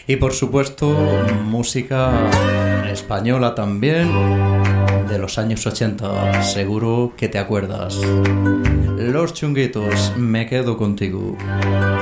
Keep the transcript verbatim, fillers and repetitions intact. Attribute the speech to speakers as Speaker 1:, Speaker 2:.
Speaker 1: Y por supuesto, música española también, de los años ochenta, seguro que te acuerdas. Los Chunguitos, me quedo contigo.